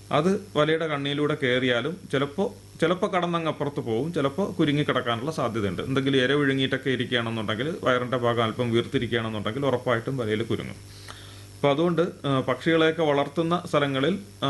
അത് വലയുടെ കണ്ണിയിലൂടെ കയറിയാലും ചിലപ്പോൾ കടന്നങ്ങ് അപ്പുറത്ത് പോകും, ചിലപ്പോൾ കുരുങ്ങി കിടക്കാനുള്ള സാധ്യതയുണ്ട്. എന്തെങ്കിലും ഇര വിഴുങ്ങിയിട്ടൊക്കെ ഇരിക്കുകയാണെന്നുണ്ടെങ്കിൽ, വയറിൻ്റെ ഭാഗം അല്പം വീർത്തിരിക്കുകയാണെന്നുണ്ടെങ്കിൽ ഉറപ്പായിട്ടും വലയിൽ കുരുങ്ങും. അപ്പോൾ അതുകൊണ്ട് പക്ഷികളെയൊക്കെ വളർത്തുന്ന സ്ഥലങ്ങളിൽ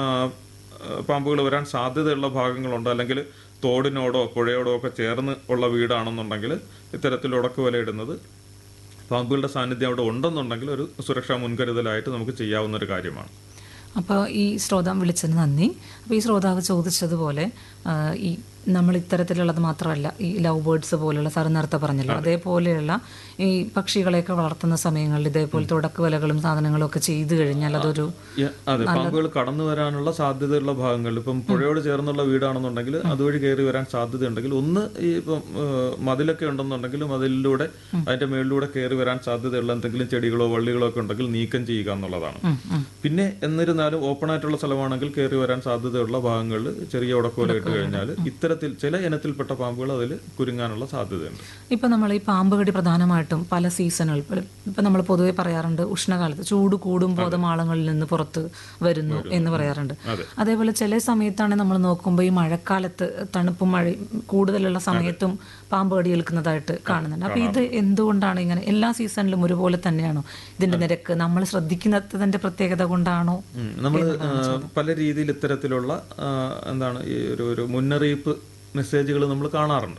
പാമ്പുകൾ വരാൻ സാധ്യതയുള്ള ഭാഗങ്ങളുണ്ട്. അല്ലെങ്കിൽ തോടിനോടോ പുഴയോടോ ഒക്കെ ചേർന്ന് ഉള്ള വീടാണെന്നുണ്ടെങ്കിൽ ഇത്തരത്തിൽ ഉടക്ക് വലയിടുന്നത് പാമ്പുകളുടെ സാന്നിധ്യം അവിടെ ഉണ്ടെന്നുണ്ടെങ്കിൽ ഒരു സുരക്ഷാ മുൻകരുതലായിട്ട് നമുക്ക് ചെയ്യാവുന്ന ഒരു കാര്യമാണ്. അപ്പോൾ ഈ ശ്രോതാവ് വിളിച്ചതിന് നന്ദി. അപ്പോൾ ഈ ശ്രോതാവ് ചോദിച്ചതുപോലെ ഈ നമ്മൾ ഇത്തരത്തിലുള്ളത് മാത്രമല്ല, ഈ ലവ് ബേർഡ്സ് പോലുള്ള സാർ നേരത്തെ പറഞ്ഞല്ലോ, അതേപോലെയുള്ള ഈ പക്ഷികളെയൊക്കെ വളർത്തുന്ന സമയങ്ങളിൽ ഇതേപോലത്തെ ഉടക്കുവലകളും സാധനങ്ങളും ഒക്കെ ചെയ്തു കഴിഞ്ഞാൽ അതൊരു പാമ്പുകൾ കടന്നു വരാനുള്ള സാധ്യതയുള്ള ഭാഗങ്ങളിൽ, ഇപ്പം പുഴയോട് ചേർന്നുള്ള വീടാണെന്നുണ്ടെങ്കിൽ അതുവഴി കയറി വരാൻ സാധ്യതയുണ്ടെങ്കിൽ ഒന്ന് ഈ ഇപ്പം മതിലൊക്കെ ഉണ്ടെന്നുണ്ടെങ്കിൽ മതിലിലൂടെ അതിന്റെ മേളിലൂടെ കയറി വരാൻ സാധ്യതയുള്ള എന്തെങ്കിലും ചെടികളോ വള്ളികളോ ഒക്കെ ഉണ്ടെങ്കിൽ നീക്കം ചെയ്യുക എന്നുള്ളതാണ്. പിന്നെ എന്നിരുന്നാലും ഓപ്പൺ ആയിട്ടുള്ള സ്ഥലമാണെങ്കിൽ കയറി വരാൻ സാധ്യതയുള്ള ഭാഗങ്ങളിൽ ചെറിയ ഉടക്കുവല ഇട്ട് കഴിഞ്ഞാൽ ഇത്തരത്തിൽ ചില ഇനത്തിൽപ്പെട്ട പാമ്പുകൾ അതിൽ കുരുങ്ങാനുള്ള സാധ്യതയുണ്ട്. ഇപ്പം നമ്മൾ ഈ പാമ്പ് കടി പ്രധാനമായിട്ടും പല സീസണുകൾ, ഇപ്പം നമ്മൾ പൊതുവെ പറയാറുണ്ട് ഉഷ്ണകാലത്ത് ചൂട് കൂടുമ്പോൾ അത് മാളങ്ങളിൽ നിന്ന് പുറത്ത് വരുന്നു എന്ന് പറയാറുണ്ട്. അതേപോലെ ചില സമയത്താണ് നമ്മൾ നോക്കുമ്പോൾ ഈ മഴക്കാലത്ത് തണുപ്പും മഴ കൂടുതലുള്ള സമയത്തും പാമ്പ് കടി ഏൽക്കുന്നതായിട്ട് കാണുന്നുണ്ട്. അപ്പോൾ ഇത് എന്തുകൊണ്ടാണ് ഇങ്ങനെ? എല്ലാ സീസണിലും ഒരുപോലെ തന്നെയാണോ ഇതിന്റെ നിരക്ക്? നമ്മൾ ശ്രദ്ധിക്കുന്നതിന്റെ പ്രത്യേകത കൊണ്ടാണോ? നമ്മൾ പല രീതിയിൽ ഇത്തരത്തിലുള്ള എന്താണ് ഈ ഒരു മുന്നറിയിപ്പ് മെസ്സേജുകൾ നമ്മൾ കാണാറുണ്ട്.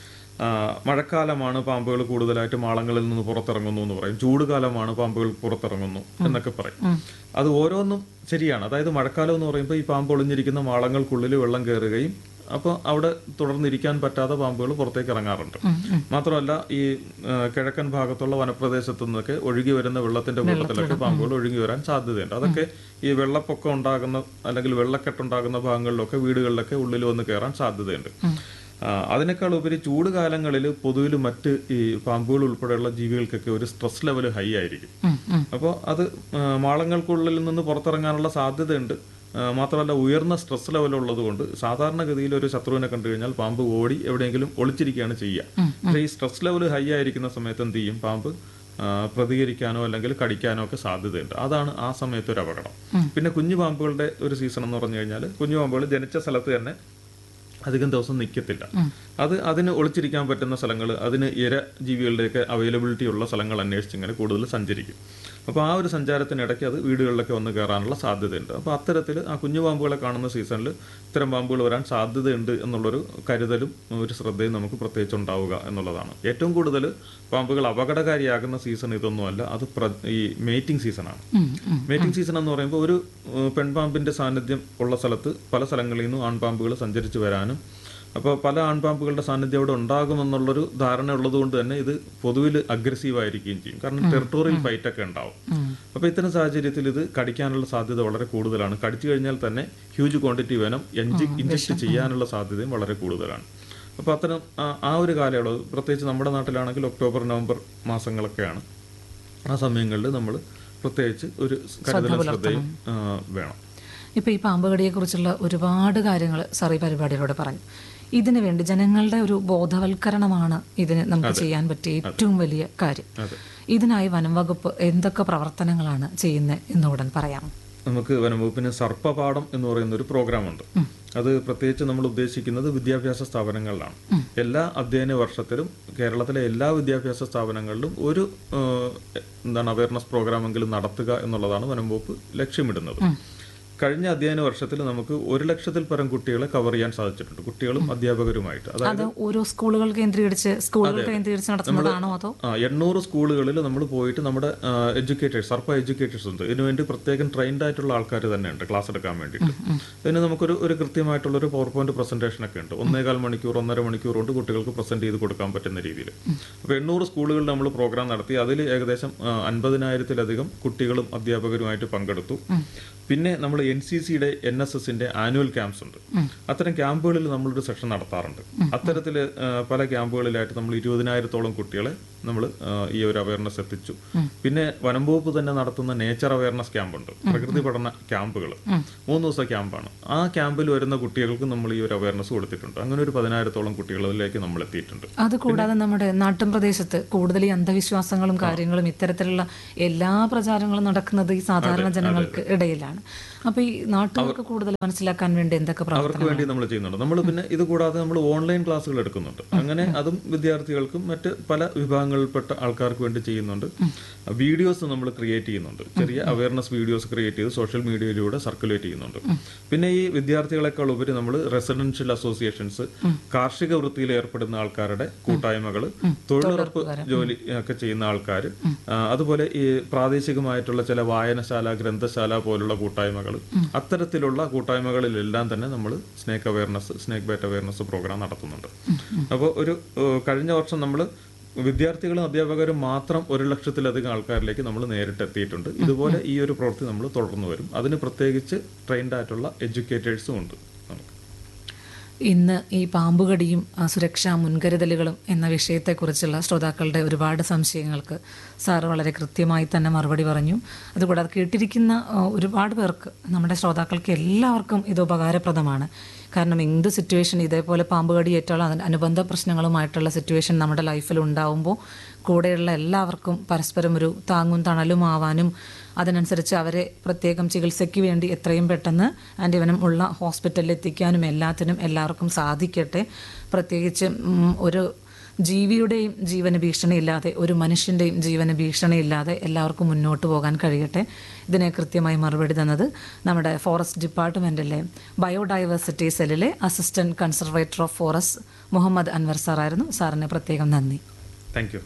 മഴക്കാലമാണ് പാമ്പുകൾ കൂടുതലായിട്ട് മാളങ്ങളിൽ നിന്ന് പുറത്തിറങ്ങുന്നു എന്ന് പറയും, ചൂടുകാലമാണ് പാമ്പുകൾ പുറത്തിറങ്ങുന്നു എന്നൊക്കെ പറയും. അത് ഓരോന്നും ശരിയാണ്. അതായത് മഴക്കാലം എന്ന് പറയുമ്പോൾ ഈ പാമ്പ് ഒളിഞ്ഞിരിക്കുന്ന മാളങ്ങൾക്കുള്ളിൽ വെള്ളം കയറുകയും അപ്പോൾ അവിടെ തുടർന്നിരിക്കാൻ പറ്റാതെ പാമ്പുകൾ പുറത്തേക്ക് ഇറങ്ങാറുണ്ട്. മാത്രമല്ല ഈ കിഴക്കൻ ഭാഗത്തുള്ള വനപ്രദേശത്തു നിന്നൊക്കെ ഒഴുകി വരുന്ന വെള്ളത്തിന്റെ കൂട്ടത്തിലൊക്കെ പാമ്പുകൾ ഒഴുകി വരാൻ സാധ്യതയുണ്ട്. അതൊക്കെ ഈ വെള്ളപ്പൊക്കം ഉണ്ടാകുന്ന അല്ലെങ്കിൽ വെള്ളക്കെട്ടുണ്ടാകുന്ന ഭാഗങ്ങളിലൊക്കെ വീടുകളിലൊക്കെ ഉള്ളിൽ വന്ന് കയറാൻ സാധ്യതയുണ്ട്. അതിനേക്കാൾ ഉപരി ചൂട് കാലങ്ങളിൽ പൊതുവിൽ മറ്റ് ഈ പാമ്പുകൾ ഉൾപ്പെടെയുള്ള ജീവികൾക്കൊക്കെ ഒരു സ്ട്രെസ് ലെവൽ ഹൈ ആയിരിക്കും. അപ്പോൾ അത് മാളങ്ങൾക്കുള്ളിൽ നിന്ന് പുറത്തിറങ്ങാനുള്ള സാധ്യതയുണ്ട്. മാത്രമല്ല ഉയർന്ന സ്ട്രെസ് ലെവൽ ഉള്ളത് കൊണ്ട് സാധാരണഗതിയിൽ ഒരു ശത്രുവിനെ കണ്ടു കഴിഞ്ഞാൽ പാമ്പ് ഓടി എവിടെയെങ്കിലും ഒളിച്ചിരിക്കുകയാണ് ചെയ്യുക. പക്ഷേ ഈ സ്ട്രെസ് ലെവൽ ഹൈ ആയിരിക്കുന്ന സമയത്ത് എന്ത് ചെയ്യും? പാമ്പ് പ്രതികരിക്കാനോ അല്ലെങ്കിൽ കടിക്കാനോ ഒക്കെ സാധ്യതയുണ്ട്. അതാണ് ആ സമയത്ത് ഒരു അപകടം. പിന്നെ കുഞ്ഞു പാമ്പുകളുടെ ഒരു സീസൺ എന്ന് പറഞ്ഞു കഴിഞ്ഞാൽ കുഞ്ഞു പാമ്പുകൾ ജനിച്ച സ്ഥലത്ത് തന്നെ അധികം ദിവസം നിൽക്കത്തില്ല. അതിന് ഒളിച്ചിരിക്കാൻ പറ്റുന്ന സ്ഥലങ്ങൾ, അതിന് ഇര ജീവികളുടെയൊക്കെ അവൈലബിലിറ്റി ഉള്ള സ്ഥലങ്ങൾ അന്വേഷിച്ച് ഇങ്ങനെ കൂടുതൽ സഞ്ചരിക്കും. അപ്പോൾ ആ ഒരു സഞ്ചാരത്തിനിടയ്ക്ക് അത് വീടുകളിലൊക്കെ വന്ന് കയറാനുള്ള സാധ്യതയുണ്ട്. അപ്പോൾ അത്തരത്തിൽ ആ കുഞ്ഞു പാമ്പുകളെ കാണുന്ന സീസണിൽ ഇത്തരം പാമ്പുകൾ വരാൻ സാധ്യതയുണ്ട് എന്നുള്ളൊരു കരുതലും ഒരു ശ്രദ്ധയും നമുക്ക് പ്രത്യേകിച്ച് ഉണ്ടാവുക എന്നുള്ളതാണ്. ഏറ്റവും കൂടുതൽ പാമ്പുകൾ അപകടകാരിയാകുന്ന സീസൺ ഇതൊന്നുമല്ല, അത് ഈ മേറ്റിംഗ് സീസണാണ്. മേറ്റിംഗ് സീസൺ എന്ന് പറയുമ്പോൾ ഒരു പെൺപാമ്പിന്റെ സാന്നിധ്യം ഉള്ള സ്ഥലത്ത് പല സ്ഥലങ്ങളിൽ നിന്നും ആൺപാമ്പുകൾ സഞ്ചരിച്ച് വരാനും അപ്പോൾ പല ആൺപാമ്പുകളുടെ സാന്നിധ്യം അവിടെ ഉണ്ടാകുമെന്നുള്ളൊരു ധാരണ ഉള്ളത് കൊണ്ട് തന്നെ ഇത് പൊതുവിൽ അഗ്രസീവ് ആയിരിക്കുകയും ചെയ്യും. കാരണം ടെറിട്ടോറിയൽ ഫൈറ്റ് ഒക്കെ ഉണ്ടാവും. അപ്പോൾ ഇത്തരം സാഹചര്യത്തിൽ ഇത് കടിക്കാനുള്ള സാധ്യത വളരെ കൂടുതലാണ്. കടിച്ചു കഴിഞ്ഞാൽ തന്നെ ഹ്യൂജ് ക്വാണ്ടിറ്റി വേണം ഇഞ്ചക്ട് ചെയ്യാനുള്ള സാധ്യതയും വളരെ കൂടുതലാണ്. അപ്പോൾ അത്തരം ആ ഒരു കാലയളവ്, പ്രത്യേകിച്ച് നമ്മുടെ നാട്ടിലാണെങ്കിൽ ഒക്ടോബർ നവംബർ മാസങ്ങളൊക്കെയാണ്. ആ സമയങ്ങളിൽ നമ്മൾ പ്രത്യേകിച്ച് ഒരു കരുതലും ശ്രദ്ധയും വേണം. ഇപ്പോൾ ഈ പാമ്പ് കടിയെക്കുറിച്ചുള്ള ഒരുപാട് കാര്യങ്ങൾ സാർ ഈ പരിപാടിയിലൂടെ പറഞ്ഞു. ഇതിനു വേണ്ടി ജനങ്ങളുടെ ഒരു ബോധവൽക്കരണമാണ് ഇതിന് നമുക്ക് ചെയ്യാൻ പറ്റിയ ഏറ്റവും വലിയ കാര്യം. ഇതിനായി വനം വകുപ്പ് എന്തൊക്കെ പ്രവർത്തനങ്ങളാണ് ചെയ്യുന്നത് എന്നുകൂടെ പറയാം. നമുക്ക് വനം വകുപ്പിന് സർപ്പപാഠം എന്ന് പറയുന്ന ഒരു പ്രോഗ്രാമുണ്ട്. അത് പ്രത്യേകിച്ച് നമ്മൾ ഉദ്ദേശിക്കുന്നത് വിദ്യാഭ്യാസ സ്ഥാപനങ്ങളിലാണ്. എല്ലാ അധ്യയന വർഷത്തിലും കേരളത്തിലെ എല്ലാ വിദ്യാഭ്യാസ സ്ഥാപനങ്ങളിലും ഒരു അവയർനെസ് പ്രോഗ്രാമെങ്കിലും നടത്തുക എന്നുള്ളതാണ് വനം വകുപ്പ് ലക്ഷ്യമിടുന്നത്. കഴിഞ്ഞ അധ്യയന വർഷത്തിൽ നമുക്ക് 100,000-ൽ പരം കുട്ടികളെ കവർ ചെയ്യാൻ സാധിച്ചിട്ടുണ്ട്, കുട്ടികളും അധ്യാപകരുമായിട്ട്. അതായത് ഓരോ സ്കൂളുകൾ കേന്ദ്രീകരിച്ച് നടത്തുന്നതാണോ അതോ 800 സ്കൂളുകളിൽ നമ്മൾ പോയിട്ട് നമ്മുടെ എഡ്യൂക്കേറ്റേഴ്സ്, സർപ്പ എഡ്യൂക്കേറ്റേഴ്സ് ഉണ്ട്. ഇതിനുവേണ്ടി പ്രത്യേകം ട്രെയിൻഡ് ആയിട്ടുള്ള ആൾക്കാർ തന്നെയുണ്ട് ക്ലാസ് എടുക്കാൻ വേണ്ടിയിട്ട്. ഇതിന് നമുക്കൊരു കൃത്യമായിട്ടുള്ളൊരു പവർ പോയിന്റ് പ്രസന്റേഷൻ ഒക്കെ ഉണ്ട്. 1.25 മണിക്കൂർ 1.5 മണിക്കൂർ കൊണ്ട് കുട്ടികൾക്ക് പ്രസന്റ് ചെയ്ത് കൊടുക്കാൻ പറ്റുന്ന രീതിയിൽ. അപ്പോൾ 800 സ്കൂളുകളിൽ നമ്മൾ പ്രോഗ്രാം നടത്തി. അതിൽ ഏകദേശം 50,000-ലധികം കുട്ടികളും അധ്യാപകരുമായിട്ട് പങ്കെടുത്തു. പിന്നെ നമ്മൾ NCCയുടെ NSSന്റെ ആനുവൽ ക്യാമ്പ്സ് ഉണ്ട്. അത്തരം ക്യാമ്പുകളിൽ നമ്മളൊരു സെഷൻ നടത്താറുണ്ട്. അത്തരത്തിൽ പല ക്യാമ്പുകളിലായിട്ട് നമ്മൾ 20,000-ഓളം കുട്ടികളെ നമ്മൾ ഈ ഒരു അവയർനെസ് എത്തിച്ചു. പിന്നെ വനം വകുപ്പ് തന്നെ നടത്തുന്ന നേച്ചർ അവയർനെസ് ക്യാമ്പുണ്ട്, പ്രകൃതി പഠന ക്യാമ്പുകൾ. 3 ദിവസത്തെ ക്യാമ്പാണ്. ആ ക്യാമ്പിൽ വരുന്ന കുട്ടികൾക്ക് നമ്മൾ ഈ ഒരു അവയർനെസ് കൊടുത്തിട്ടുണ്ട്. അങ്ങനെ ഒരു 10,000-ഓളം കുട്ടികളിലേക്ക് നമ്മൾ എത്തിയിട്ടുണ്ട്. അതുകൂടാതെ നമ്മുടെ നാട്ടിൻ പ്രദേശത്ത് കൂടുതൽ ഈ അന്ധവിശ്വാസങ്ങളും കാര്യങ്ങളും ഇത്തരത്തിലുള്ള എല്ലാ പ്രചാരങ്ങളും നടക്കുന്നത് ഈ സാധാരണ ജനങ്ങൾക്ക് ഇടയിലാണ്. അപ്പോൾ അപ്പൊ ഈ നാട്ടുകാർക്ക് കൂടുതൽ മനസ്സിലാക്കാൻ വേണ്ടി എന്തൊക്കെ അവർക്ക് വേണ്ടി നമ്മൾ ചെയ്യുന്നുണ്ട്. നമ്മൾ പിന്നെ ഇത് കൂടാതെ നമ്മൾ ഓൺലൈൻ ക്ലാസ്സുകൾ എടുക്കുന്നുണ്ട്. അങ്ങനെ അതും വിദ്യാർത്ഥികൾക്കും മറ്റ് പല വിഭാഗങ്ങളിൽപ്പെട്ട ആൾക്കാർക്ക് വേണ്ടി ചെയ്യുന്നുണ്ട്. വീഡിയോസ് നമ്മൾ ക്രിയേറ്റ് ചെയ്യുന്നുണ്ട്. ചെറിയ അവയർനെസ് വീഡിയോസ് ക്രിയേറ്റ് ചെയ്ത് സോഷ്യൽ മീഡിയയിലൂടെ സർക്കുലേറ്റ് ചെയ്യുന്നുണ്ട്. പിന്നെ ഈ വിദ്യാർത്ഥികളെക്കാൾ ഉപരി നമ്മൾ റെസിഡൻഷ്യൽ അസോസിയേഷൻസ്, കാർഷിക വൃത്തിയിൽ ഏർപ്പെടുന്ന ആൾക്കാരുടെ കൂട്ടായ്മകൾ, തൊഴിലുറപ്പ് ജോലി ഒക്കെ ചെയ്യുന്ന ആൾക്കാർ, അതുപോലെ ഈ പ്രാദേശികമായിട്ടുള്ള ചില വായനശാല, ഗ്രന്ഥശാല പോലുള്ള കൂട്ടായ്മകൾ, അത്തരത്തിലുള്ള കൂട്ടായ്മകളിലെല്ലാം തന്നെ നമ്മൾ സ്നേക്ക് ബൈറ്റ് അവയർനെസ് പ്രോഗ്രാം നടത്തുന്നുണ്ട്. അപ്പോൾ കഴിഞ്ഞ വർഷം നമ്മൾ വിദ്യാർത്ഥികളും അധ്യാപകരും മാത്രം 1,00,000-ലധികം ആൾക്കാരിലേക്ക് നമ്മൾ നേരിട്ട് എത്തിയിട്ടുണ്ട്. ഇതുപോലെ ഈ ഒരു പ്രവൃത്തി നമ്മൾ തുടർന്നു വരും. അതിന് പ്രത്യേകിച്ച് ട്രെയിൻഡ് ആയിട്ടുള്ള എഡ്യൂക്കേറ്റേഴ്സും ഉണ്ട്. ഇന്ന് ഈ പാമ്പുകടിയും സുരക്ഷാ മുൻകരുതലുകളും എന്ന വിഷയത്തെക്കുറിച്ചുള്ള ശ്രോതാക്കളുടെ ഒരുപാട് സംശയങ്ങൾക്ക് സാറ് വളരെ കൃത്യമായി തന്നെ മറുപടി പറഞ്ഞു. അതുകൂടാതെ കേട്ടിരിക്കുന്ന ഒരുപാട് പേർക്ക്, നമ്മുടെ ശ്രോതാക്കൾക്ക് എല്ലാവർക്കും ഇത് ഉപകാരപ്രദമാണ്. കാരണം എന്ത് സിറ്റുവേഷൻ ഇതേപോലെ പാമ്പുകടി ഏറ്റാലും അതിന് അനുബന്ധ പ്രശ്നങ്ങളുമായിട്ടുള്ള സിറ്റുവേഷൻ നമ്മുടെ ലൈഫിൽ ഉണ്ടാവുമ്പോൾ കൂടെയുള്ള എല്ലാവർക്കും പരസ്പരം ഒരു താങ്ങും തണലും ആവാനും അതിനനുസരിച്ച് അവരെ പ്രത്യേകം ചികിത്സയ്ക്ക് വേണ്ടി എത്രയും പെട്ടെന്ന് ആൻറ്റിവനം ഉള്ള ഹോസ്പിറ്റലിൽ എത്തിക്കാനും എല്ലാവർക്കും സാധിക്കട്ടെ. പ്രത്യേകിച്ച് ഒരു ജീവിയുടെയും ജീവന് ഭീഷണിയില്ലാതെ, ഒരു മനുഷ്യൻ്റെയും ജീവന് ഭീഷണിയില്ലാതെ എല്ലാവർക്കും മുന്നോട്ട് പോകാൻ കഴിയട്ടെ. ഇതിനെ കൃത്യമായി മറുപടി തന്നത് നമ്മുടെ ഫോറസ്റ്റ് ഡിപ്പാർട്ട്മെൻറ്റിലെ ബയോഡൈവേഴ്സിറ്റി സെല്ലിലെ assistant conservator of forest Muhammad Anwar സാറായിരുന്നു. സാറിന് പ്രത്യേകം നന്ദി. Thank you.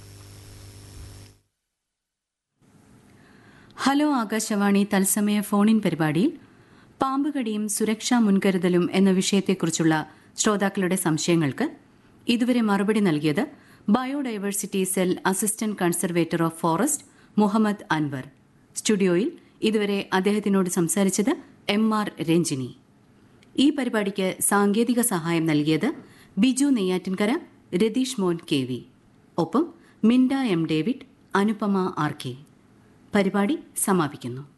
ഹലോ ആകാശവാണി തത്സമയ ഫോണിൻ പരിപാടിയിൽ പാമ്പുകടിയും സുരക്ഷാ മുൻകരുതലും എന്ന വിഷയത്തെക്കുറിച്ചുള്ള ശ്രോതാക്കളുടെ സംശയങ്ങൾക്ക് ഇതുവരെ മറുപടി നൽകിയത് biodiversity cell assistant conservator of forest Muhammad Anwar. സ്റ്റുഡിയോയിൽ ഇതുവരെ അദ്ദേഹത്തിനോട് സംസാരിച്ചത് MR രഞ്ജിനി. ഈ പരിപാടിക്ക് സാങ്കേതിക സഹായം നൽകിയത് ബിജു നെയ്യാറ്റിൻകര, രതീഷ് മോൻ KV, ഒപ്പം Minda M. David, Anupama RK. പരിപാടി സമാപിക്കുന്നു.